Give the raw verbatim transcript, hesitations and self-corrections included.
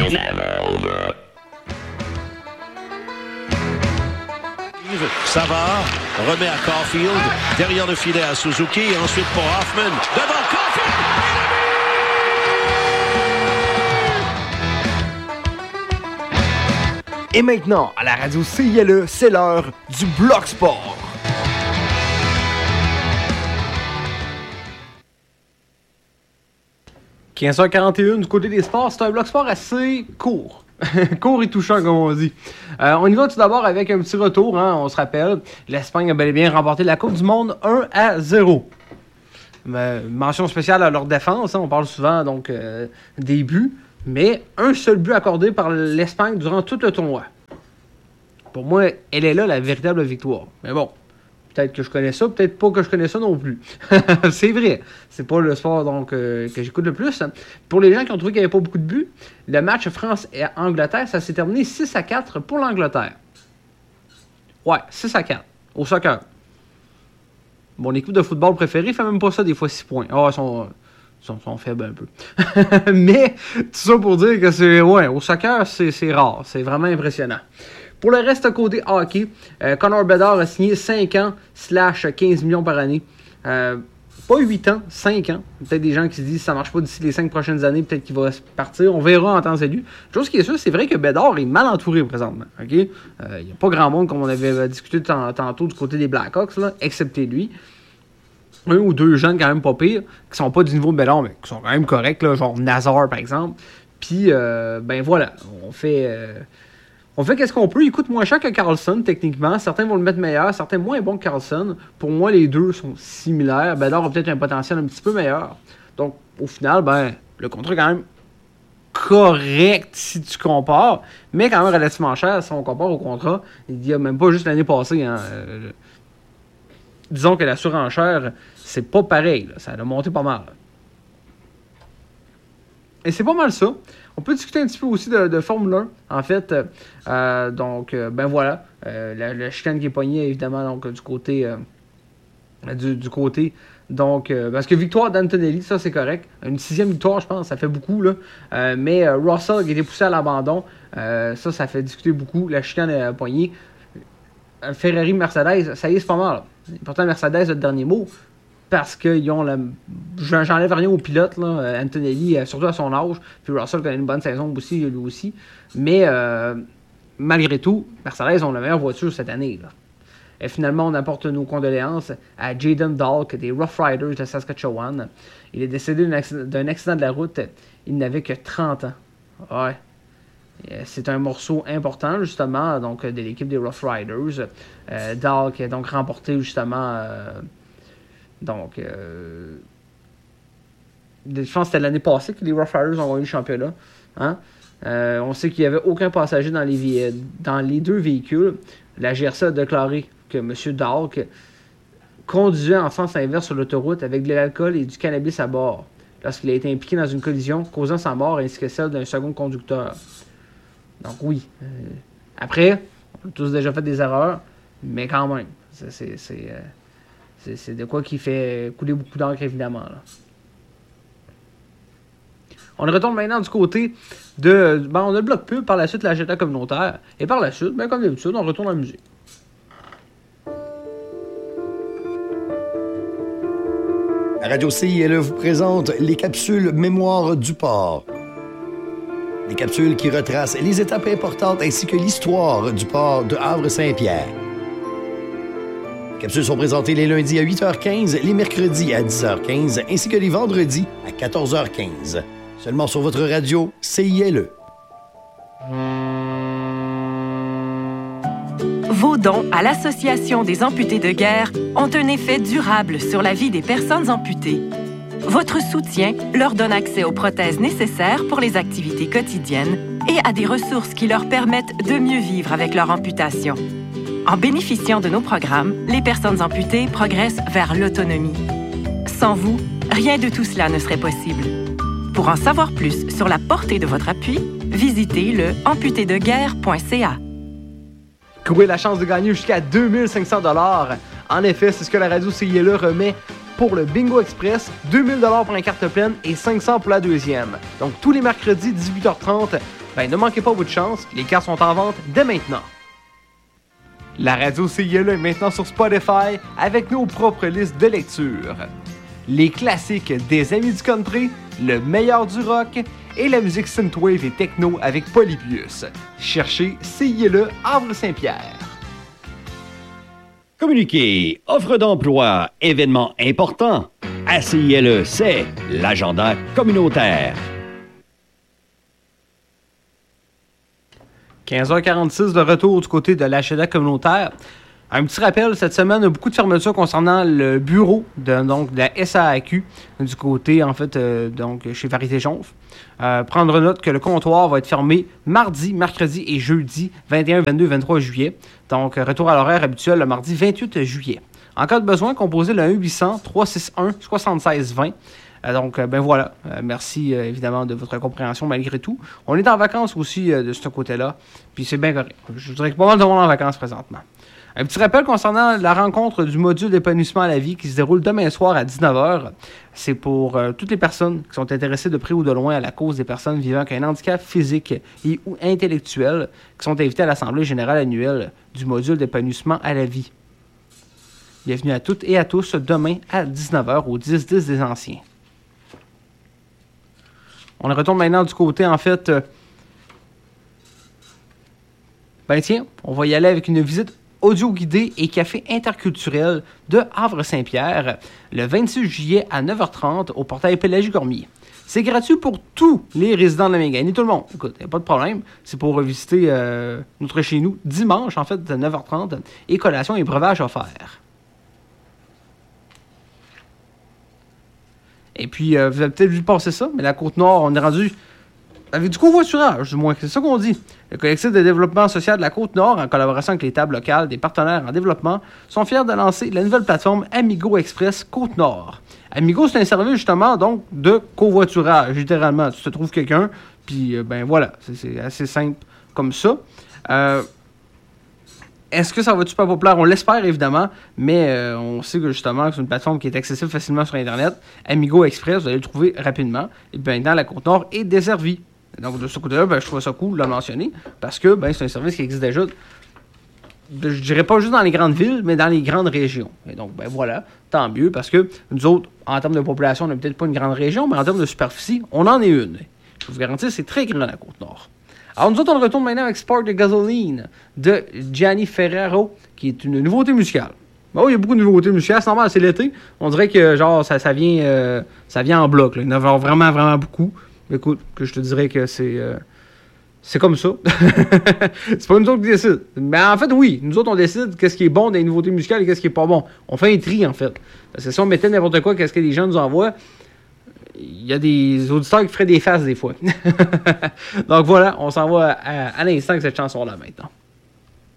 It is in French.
Savard remet à Caulfield, derrière le filet à Suzuki, et ensuite pour Hoffman, devant Caulfield! Et maintenant, à la radio C I L E, c'est l'heure du Bloc Sport. quinze heures quarante et un du côté des sports, c'est un Bloc Sport assez court. Court et touchant, comme on dit. Euh, on y va tout d'abord avec un petit retour. Hein, on se rappelle, l'Espagne a bel et bien remporté la Coupe du Monde un à zéro. Euh, mention spéciale à leur défense. Hein, on parle souvent donc euh, des buts. Mais un seul but accordé par l'Espagne durant tout le tournoi. Pour moi, elle est là la véritable victoire. Mais bon, peut-être que je connais ça, peut-être pas que je connais ça non plus. C'est vrai. C'est pas le sport donc euh, que j'écoute le plus. Pour les gens qui ont trouvé qu'il n'y avait pas beaucoup de buts, le match France et Angleterre, ça s'est terminé six à quatre pour l'Angleterre. Ouais, six à quatre au soccer. Mon équipe de football préférée fait même pas ça des fois six points. Ah, oh, ils sont, sont, sont faibles un peu. Mais tout ça pour dire que c'est ouais, au soccer, c'est, c'est rare. C'est vraiment impressionnant. Pour le reste côté hockey, euh, Connor Bedard a signé cinq ans slash quinze millions par année. Euh, pas huit ans, cinq ans. Peut-être des gens qui se disent que ça ne marche pas d'ici les cinq prochaines années, peut-être qu'il va partir. On verra en temps et lieu. Chose qui est sûre, c'est vrai que Bedard est mal entouré présentement. Il n'y euh, a pas grand monde, comme on avait discuté t- tantôt du côté des Blackhawks, là, excepté lui. Un ou deux jeunes quand même pas pires, qui sont pas du niveau de Bedard, mais qui sont quand même corrects, là, genre Nazar par exemple. Puis, euh, ben voilà, on fait... Euh, On fait qu'est-ce qu'on peut. Il coûte moins cher que Karlsson, techniquement. Certains vont le mettre meilleur, certains moins bons que Karlsson. Pour moi, les deux sont similaires. Bedard a peut-être un potentiel un petit peu meilleur. Donc, au final, ben, le contrat est quand même correct si tu compares, mais quand même relativement cher si on compare au contrat. Il y a même pas juste l'année passée. Hein. Euh, disons que la surenchère, c'est pas pareil. Là. Ça a monté pas mal. Et c'est pas mal ça. On peut discuter un petit peu aussi de, de Formule un, en fait. Euh, donc, euh, ben voilà. Euh, la, la chicane qui est pognée, évidemment, donc, du côté... Euh, du, du côté... Donc, euh, parce que victoire d'Antonelli, ça, c'est correct. Une sixième victoire, je pense, ça fait beaucoup, là. Euh, mais euh, Russell qui a été poussé à l'abandon, euh, ça, ça fait discuter beaucoup. La chicane est pognée. Euh, Ferrari, Mercedes, ça y est, c'est pas mal. Pourtant, Mercedes a le dernier mot. Parce qu'ils ont la... J'enlève rien au pilote, là. Antonelli, surtout à son âge. Puis Russell connaît une bonne saison aussi, lui aussi. Mais euh, malgré tout, Mercedes ont la meilleure voiture cette année. Là. Et finalement, on apporte nos condoléances à Jaden Dahlk des Rough Riders de Saskatchewan. Il est décédé d'un accident, d'un accident de la route. Il n'avait que trente ans. Ouais. C'est un morceau important, justement, donc, de l'équipe des Rough Riders. Euh, Dahlk a donc remporté, justement... Euh, Donc, euh, je pense que c'était l'année passée que les Rough Riders ont gagné le championnat. Hein? Euh, on sait qu'il n'y avait aucun passager dans les, dans les deux véhicules. La G R C a déclaré que M. Dahlk conduisait en sens inverse sur l'autoroute avec de l'alcool et du cannabis à bord lorsqu'il a été impliqué dans une collision causant sa mort ainsi que celle d'un second conducteur. Donc oui. Euh, après, on a tous déjà fait des erreurs, mais quand même, c'est... c'est, c'est euh, C'est, c'est de quoi qui fait couler beaucoup d'encre, évidemment. Là. On retourne maintenant du côté de... Ben, on a le bloc pub, par la suite l'agenda communautaire. Et par la suite, ben, comme d'habitude, on retourne à la musique. Radio C I L E vous présente les capsules Mémoire du port. Des capsules qui retracent les étapes importantes ainsi que l'histoire du port de Havre-Saint-Pierre. Les capsules sont présentées les lundis à huit heures quinze, les mercredis à dix heures quinze, ainsi que les vendredis à quatorze heures quinze. Seulement sur votre radio C I L E. Vos dons à l'Association des amputés de guerre ont un effet durable sur la vie des personnes amputées. Votre soutien leur donne accès aux prothèses nécessaires pour les activités quotidiennes et à des ressources qui leur permettent de mieux vivre avec leur amputation. En bénéficiant de nos programmes, les personnes amputées progressent vers l'autonomie. Sans vous, rien de tout cela ne serait possible. Pour en savoir plus sur la portée de votre appui, visitez le amputé de guerre point c a. Courez la chance de gagner jusqu'à deux mille cinq cents dollars. En effet, c'est ce que la radio C I L E remet pour le Bingo Express, deux mille dollars pour la carte pleine et cinq cents pour la deuxième. Donc tous les mercredis, dix-huit heures trente, Ben ne manquez pas votre chance, les cartes sont en vente dès maintenant. La radio C I L E est maintenant sur Spotify avec nos propres listes de lecture. Les classiques des amis du country, le meilleur du rock et la musique synthwave et techno avec Polybius. Cherchez C I L E Havre-Saint-Pierre. Communiquer, offre d'emploi, événements importants. À C I L E, c'est l'agenda communautaire. quinze heures quarante-six de retour du côté de l'agenda communautaire. Un petit rappel, cette semaine, beaucoup de fermetures concernant le bureau de, donc, de la S A A Q, du côté, en fait, euh, donc, chez Varité Jonf. Euh, prendre note que le comptoir va être fermé mardi, mercredi et jeudi, vingt et un, vingt-deux, vingt-trois juillet. Donc, retour à l'horaire habituel le mardi vingt-huit juillet. En cas de besoin, composez le un huit cents, trois cent soixante-un, soixante-seize vingt. Euh, donc, euh, ben voilà. Euh, merci, euh, évidemment, de votre compréhension malgré tout. On est en vacances aussi euh, de ce côté-là, puis c'est bien correct. Je dirais que pas mal de monde en vacances présentement. Un petit rappel concernant la rencontre du module d'épanouissement à la vie qui se déroule demain soir à dix-neuf heures. C'est pour euh, toutes les personnes qui sont intéressées de près ou de loin à la cause des personnes vivant avec un handicap physique et ou intellectuel qui sont invitées à l'Assemblée générale annuelle du module d'épanouissement à la vie. Bienvenue à toutes et à tous demain à dix-neuf heures au dix dix des Anciens. On retourne maintenant du côté, en fait... Euh, ben tiens, on va y aller avec une visite audio guidé et café interculturel de Havre-Saint-Pierre le vingt-six juillet à neuf heures trente au portail Pélagie-Cormier. C'est gratuit pour tous les résidents de la Mégane, tout le monde. Écoute, il n'y a pas de problème. C'est pour visiter euh, notre chez nous dimanche, en fait, de neuf heures trente, et collation et breuvage offerts. Et puis, euh, vous avez peut-être vu passer ça, mais la Côte-Nord, on est rendu avec du covoiturage, du moins, c'est ça qu'on dit. Le collectif de développement social de la Côte-Nord, en collaboration avec les tables locales des partenaires en développement, sont fiers de lancer la nouvelle plateforme Amigo Express Côte-Nord. Amigo, c'est un service, justement, donc, de covoiturage, littéralement. Tu te trouves quelqu'un, puis, euh, ben voilà, c'est, c'est assez simple comme ça. Euh, Est-ce que ça va être super populaire? On l'espère, évidemment, mais euh, on sait que, justement, que c'est une plateforme qui est accessible facilement sur Internet. Amigo Express, vous allez le trouver rapidement. Et bien, dans la Côte-Nord est desservie. Donc, de ce côté-là, ben, je trouve ça cool de le mentionner, parce que ben, c'est un service qui existe déjà, de, je dirais pas juste dans les grandes villes, mais dans les grandes régions. Et donc, ben voilà, tant mieux, parce que nous autres, en termes de population, on n'a peut-être pas une grande région, mais en termes de superficie, on en est une. Je vous garantis, c'est très grand, la Côte-Nord. Alors, nous autres, on retourne maintenant avec Spark de Gasoline de Gianni Ferrero, qui est une nouveauté musicale. Bon, il y a beaucoup de nouveautés musicales, c'est normal, c'est l'été. On dirait que, genre, ça, ça, vient, euh, ça vient en bloc, là. Il y en a vraiment, vraiment beaucoup. Écoute, que je te dirais que c'est euh, c'est comme ça. C'est pas nous autres qui décident. Mais en fait, oui, nous autres, on décide qu'est-ce qui est bon des nouveautés musicales et qu'est-ce qui est pas bon. On fait un tri, en fait. Parce que si on mettait n'importe quoi, qu'est-ce que les gens nous envoient, il y a des auditeurs qui feraient des faces des fois. Donc voilà, on s'en va à, à l'instant avec cette chanson-là maintenant.